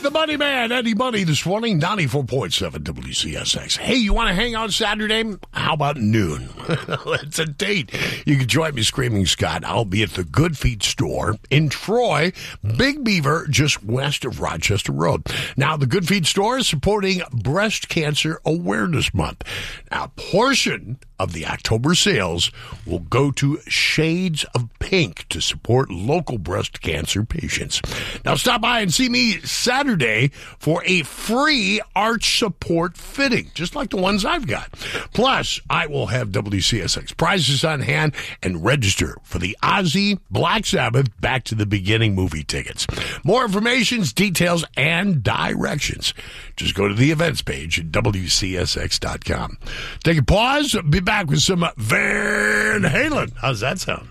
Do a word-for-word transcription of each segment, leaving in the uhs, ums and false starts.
the Money Man, Eddie Money, this morning, ninety-four point seven W C S X. Hey, you want to hang out Saturday? How about noon? It's a date. You can join me, Screaming Scott. I'll be at the Good Feet store in Troy, Big Beaver, just west of Rochester Road. Now, the Good Feet store is supporting Breast Cancer Awareness Month. Now, a portion of the October sales will go to Shades of Pink to support local breast cancer patients. Now stop by and see me Saturday for a free arch support fitting, just like the ones I've got. Plus, I will have W C S X prizes on hand and register for the Ozzy, Black Sabbath, Back to the Beginning movie tickets. More information, details, and directions. Just go to the events page at W C S X dot com. Take a pause. Be back with some Van Halen. How's that sound?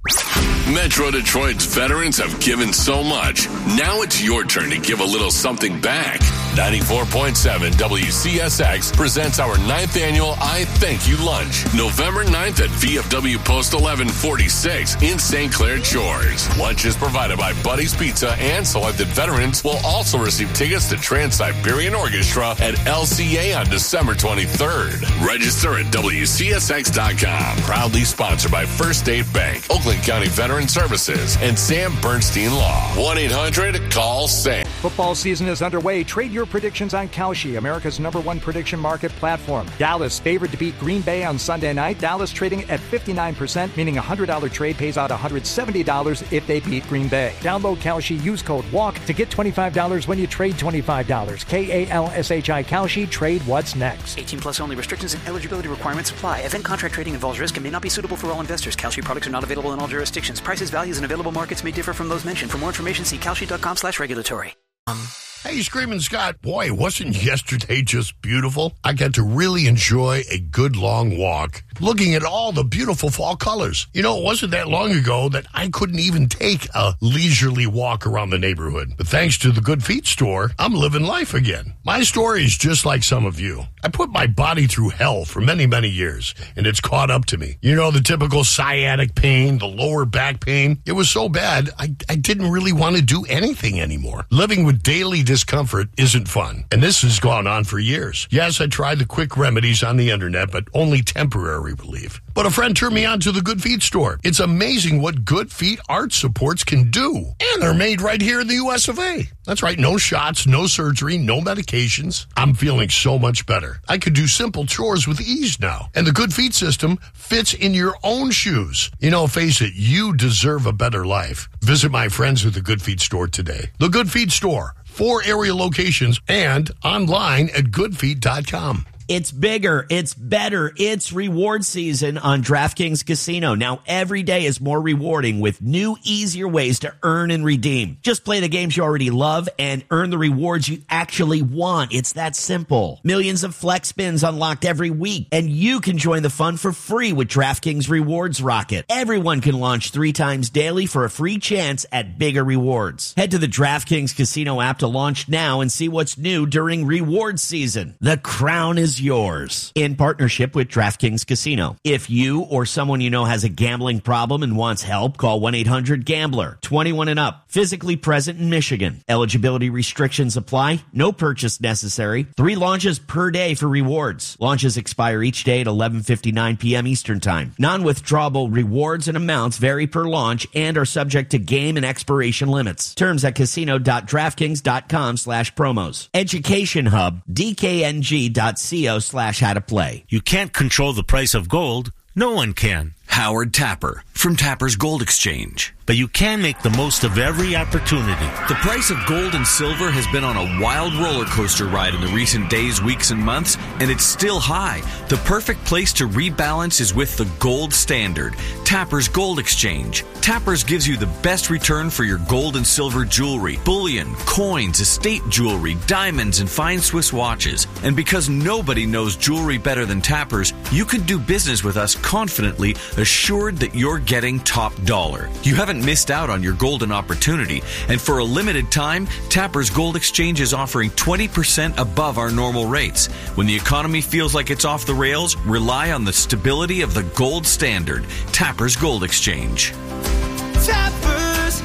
Metro Detroit's veterans have given so much. Now it's your turn to give a little something back. ninety-four point seven W C S X presents our ninth annual I Thank You Lunch, November ninth at V F W Post eleven forty-six in Saint Clair Shores. Lunch is provided by Buddy's Pizza, and selected veterans will also receive tickets to Trans-Siberian Orchestra at L C A on December twenty-third. Register at W C S X dot com. Proudly sponsored by First State Bank, Oakland County Veteran Services, and Sam Bernstein Law. one eight hundred call SAM. Football season is underway. Trade your predictions on Kalshi, America's number one prediction market platform. Dallas favored to beat Green Bay on Sunday night. Dallas trading at fifty-nine percent, meaning a one hundred dollars trade pays out one hundred seventy dollars if they beat Green Bay. Download Kalshi, use code WALK to get twenty-five dollars when you trade twenty-five dollars. K A L S H I Kalshi, trade what's next. eighteen plus only. Restrictions and eligibility requirements apply. Event contract trading involves risk and may not be suitable for all investors. Kalshi products are not available in all jurisdictions. Prices, values, and available markets may differ from those mentioned. For more information, see Kalshi dot com slash regulatory. Um, hey, Screaming Scott, boy, wasn't yesterday just beautiful? I got to really enjoy a good long walk, looking at all the beautiful fall colors. You know, it wasn't that long ago that I couldn't even take a leisurely walk around the neighborhood. But thanks to the Good Feet store, I'm living life again. My story is just like some of you. I put my body through hell for many, many years, and it's caught up to me. You know, the typical sciatic pain, the lower back pain. It was so bad, I, I didn't really want to do anything anymore. Living with daily discomfort isn't fun, and this has gone on for years. Yes, I tried the quick remedies on the internet, but only temporary relief. But a friend turned me on to the Good Feet store. It's amazing what Good Feet arch supports can do. And they're made right here in the U S of A. That's right, no shots, no surgery, no medications. I'm feeling so much better. I could do simple chores with ease now. And the Good Feet system fits in your own shoes. You know, face it, you deserve a better life. Visit my friends at the Good Feet store today. The Good Feet store, four area locations, and online at good feet dot com. It's bigger, it's better, it's reward season on DraftKings Casino. Now every day is more rewarding with new, easier ways to earn and redeem. Just play the games you already love and earn the rewards you actually want. It's that simple. Millions of flex spins unlocked every week, and you can join the fun for free with DraftKings Rewards Rocket. Everyone can launch three times daily for a free chance at bigger rewards. Head to the DraftKings Casino app to launch now and see what's new during reward season. The crown is yours. In partnership with DraftKings Casino. If you or someone you know has a gambling problem and wants help, call one eight hundred gambler. twenty-one and up. Physically present in Michigan. Eligibility restrictions apply. No purchase necessary. Three launches per day for rewards. Launches expire each day at eleven fifty-nine p.m. Eastern Time. Non-withdrawable rewards and amounts vary per launch and are subject to game and expiration limits. Terms at casino dot draftkings dot com slash promos. Education Hub, D K N G dot co slash how to play. You can't control the price of gold. No one can. Howard Tapper from Tapper's Gold Exchange. But you can make the most of every opportunity. The price of gold and silver has been on a wild roller coaster ride in the recent days, weeks, and months, and it's still high. The perfect place to rebalance is with the gold standard, Tapper's Gold Exchange. Tapper's gives you the best return for your gold and silver jewelry, bullion, coins, estate jewelry, diamonds, and fine Swiss watches. And because nobody knows jewelry better than Tapper's, you can do business with us confidently, assured that you're getting top dollar. You haven't missed out on your golden opportunity, and for a limited time, Tapper's Gold Exchange is offering twenty percent above our normal rates. When the economy feels like it's off the rails, rely on the stability of the gold standard, Tapper's Gold Exchange. Tapper's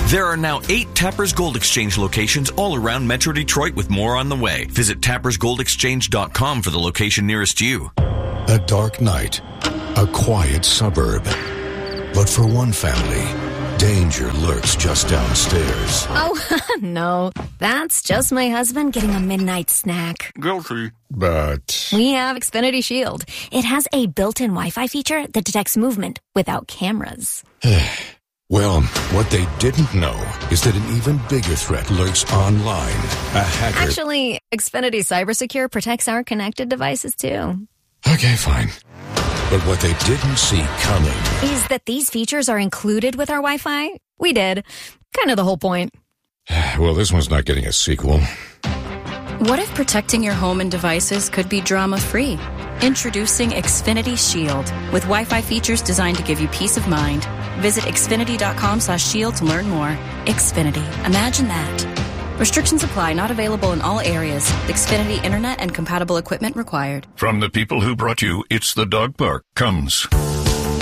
There are now eight Tappers Gold Exchange locations all around Metro Detroit, with more on the way. Visit tappers gold exchange dot com for the location nearest you. A dark night, a quiet suburb. But for one family, danger lurks just downstairs. Oh, no. That's just my husband getting a midnight snack. Guilty. But We have Xfinity Shield. It has a built-in Wi-Fi feature that detects movement without cameras. well, what they didn't know is that an even bigger threat lurks online. A hacker. Actually, Xfinity CyberSecure protects our connected devices, too. Okay, fine. But what they didn't see coming is that these features are included with our Wi-Fi. We did. Kind of the whole point. Well, this one's not getting a sequel. What if protecting your home and devices could be drama-free? Introducing Xfinity Shield, with Wi-Fi features designed to give you peace of mind. Visit xfinity dot com slash shield to learn more. Xfinity. Imagine that. Restrictions apply. Not available in all areas. Xfinity Internet and compatible equipment required. From the people who brought you It's the Dog Park comes